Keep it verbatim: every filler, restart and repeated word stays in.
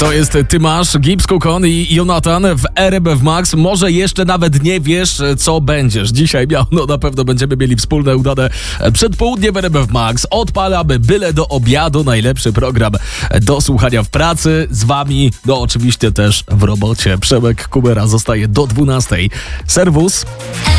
To jest Tymasz, Gibbs, Kukon i Jonathan w R M F Max. Może jeszcze nawet nie wiesz, co będziesz. Dzisiaj miał, no na pewno będziemy mieli wspólne udane przedpołudnie w R M F Max. Odpalamy byle do obiadu. Najlepszy program do słuchania w pracy. Z wami, no oczywiście też w robocie. Przemek Kubera zostaje do dwunastej. Serwus.